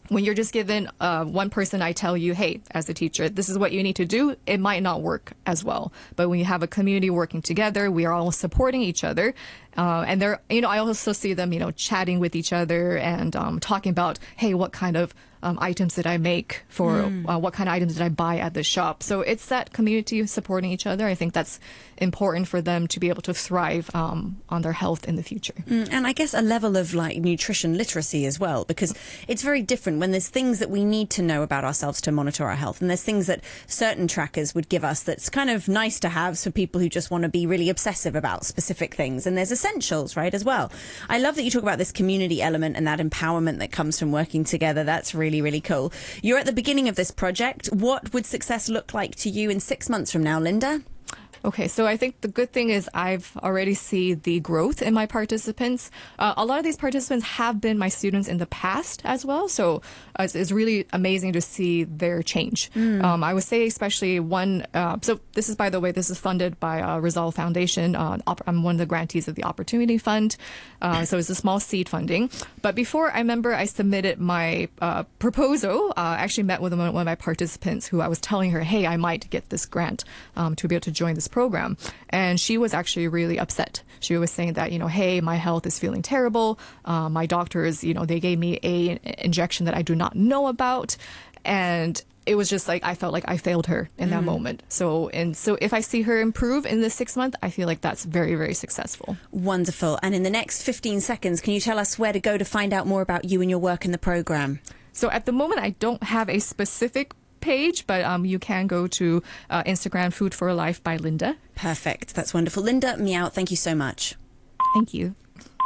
when you're just given one person, I tell you, hey, as a teacher, this is what you need to do, it might not work as well. But when you have a community working together, we are all supporting each other. And they're, I also see them, chatting with each other and talking about, hey, what kind of items did I make for what kind of items did I buy at the shop? So it's that community supporting each other. I think that's important for them to be able to thrive on their health in the future. And I guess a level of nutrition literacy as well, because it's very different when there's things that we need to know about ourselves to monitor our health. And there's things that certain trackers would give us that's kind of nice to have for people who just want to be really obsessive about specific things. And there's essentials, right, as well. I love that you talk about this community element and that empowerment that comes from working together. That's really, really cool. You're at the beginning of this project. What would success look like to you in 6 months from now, Linda? Okay, so I think the good thing is I've already seen the growth in my participants. A lot of these participants have been my students in the past as well, so it's really amazing to see their change. I would say especially one, so this is, by the way, this is funded by Rizal Foundation. I'm one of the grantees of the Opportunity Fund, so it's a small seed funding. But before, I remember I submitted my proposal, I actually met with one of my participants who I was telling her, hey, I might get this grant to be able to join this program. And she was actually really upset. She was saying that, hey, my health is feeling terrible. My doctors, they gave me an injection that I do not know about. And it was just like, I felt like I failed her in that moment. So if I see her improve in this 6 months, I feel like that's very, very successful. Wonderful. And in the next 15 seconds, can you tell us where to go to find out more about you and your work in the program? So at the moment, I don't have a specific page, but you can go to Instagram, Food for Life by Linda. Perfect. That's wonderful. Linda Miao, thank you so much. Thank you.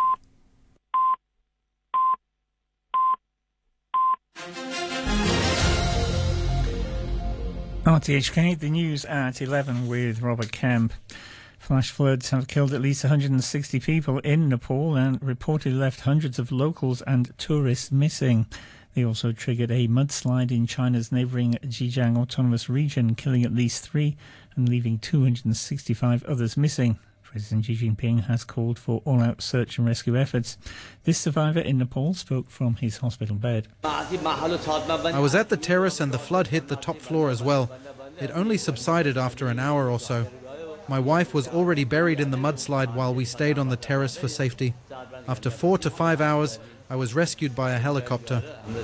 RTHK, the news at 11 with Robert Kemp. Flash floods have killed at least 160 people in Nepal and reportedly left hundreds of locals and tourists missing. They also triggered a mudslide in China's neighbouring Zhejiang Autonomous Region, killing at least 3 and leaving 265 others missing. President Xi Jinping has called for all-out search and rescue efforts. This survivor in Nepal spoke from his hospital bed. I was at the terrace and the flood hit the top floor as well. It only subsided after an hour or so. My wife was already buried in the mudslide while we stayed on the terrace for safety. After 4 to 5 hours, I was rescued by a helicopter.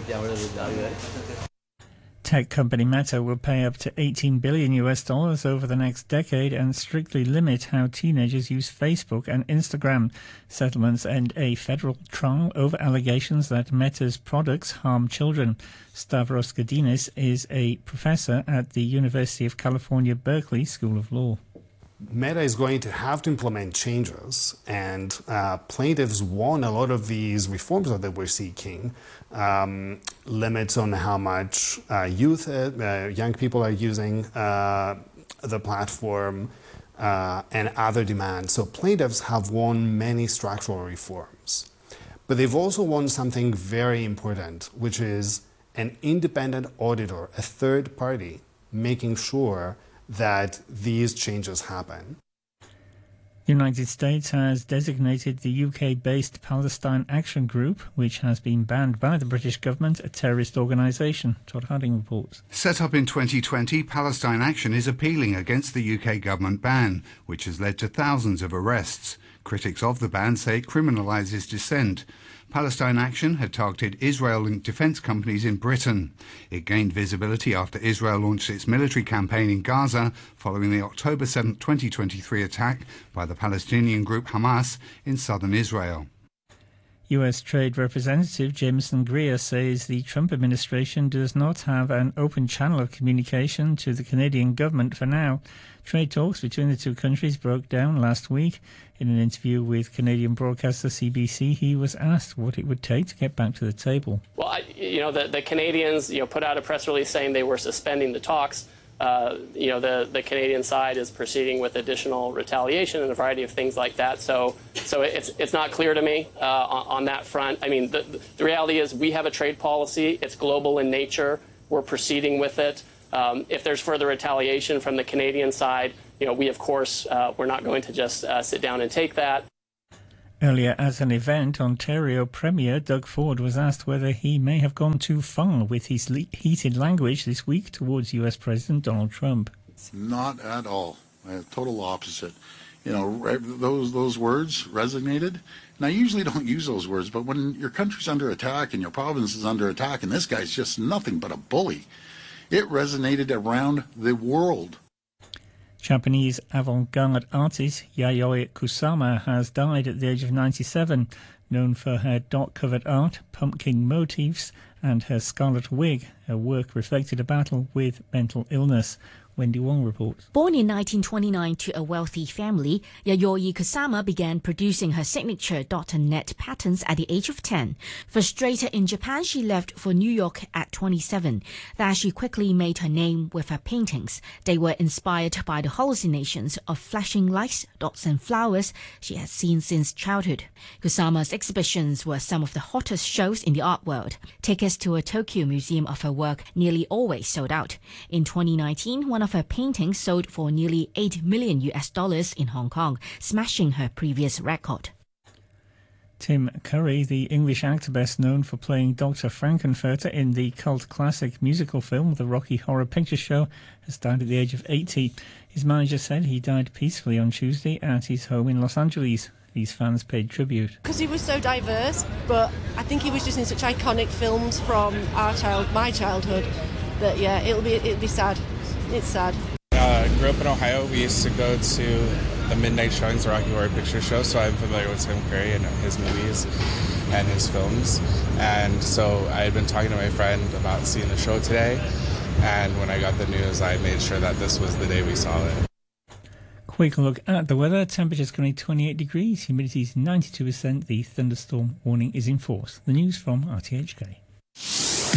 Tech company Meta will pay up to $18 billion over the next decade and strictly limit how teenagers use Facebook and Instagram. Settlements end a federal trial over allegations that Meta's products harm children. Stavros Gadinis is a professor at the University of California, Berkeley School of Law. Meta is going to have to implement changes, and plaintiffs want a lot of these reforms that we're seeking. Limits on how much young people are using the platform, and other demands. So plaintiffs have won many structural reforms. But they've also won something very important, which is an independent auditor, a third party, making sure that these changes happen. The United States has designated the UK-based Palestine Action Group, which has been banned by the British government, a terrorist organisation. Todd Harding reports. Set up in 2020, Palestine Action is appealing against the UK government ban, which has led to thousands of arrests. Critics of the ban say it criminalises dissent. Palestine Action had targeted Israel-linked defence companies in Britain. It gained visibility after Israel launched its military campaign in Gaza following the October 7, 2023 attack by the Palestinian group Hamas in southern Israel. US Trade Representative Jameson Greer says the Trump administration does not have an open channel of communication to the Canadian government for now. Trade talks between the two countries broke down last week. In an interview with Canadian broadcaster CBC, he was asked what it would take to get back to the table. Well, the Canadians, put out a press release saying they were suspending the talks. The Canadian side is proceeding with additional retaliation and a variety of things like that. So it's not clear to me on that front. I mean, the reality is we have a trade policy. It's global in nature. We're proceeding with it. If there's further retaliation from the Canadian side, we, of course, we're not going to just sit down and take that. Earlier at an event, Ontario Premier Doug Ford was asked whether he may have gone too far with his heated language this week towards US President Donald Trump. Not at all. Total opposite. You know, those words resonated. And I usually don't use those words, but when your country's under attack and your province is under attack and this guy's just nothing but a bully, it resonated around the world. Japanese avant-garde artist Yayoi Kusama has died at the age of 97. Known for her dot-covered art, pumpkin motifs and her scarlet wig, her work reflected a battle with mental illness. Wendy Wong reports. Born in 1929 to a wealthy family, Yayoi Kusama began producing her signature dot and net patterns at the age of 10. Frustrated in Japan, she left for New York at 27. There she quickly made her name with her paintings. They were inspired by the hallucinations of flashing lights, dots and flowers she had seen since childhood. Kusama's exhibitions were some of the hottest shows in the art world. Tickets to a Tokyo museum of her work nearly always sold out. In 2019, one of her paintings sold for nearly $8 million in Hong Kong, smashing her previous record. Tim Curry, the English actor best known for playing Dr. Frankenfurter in the cult classic musical film The Rocky Horror Picture Show, has died at the age of 80. His manager said he died peacefully on Tuesday at his home in Los Angeles. These fans paid tribute. Because he was so diverse, but I think he was just in such iconic films from my childhood, that yeah, it'll be sad. It's sad. Grew up in Ohio. We used to go to the midnight showings of Rocky Horror Picture Show, so I'm familiar with Tim Curry and his movies and his films. And so I had been talking to my friend about seeing the show today, and when I got the news, I made sure that this was the day we saw it. Quick look at the weather. Temperature's currently 28 degrees, humidity is 92%, the thunderstorm warning is in force. The news from RTHK.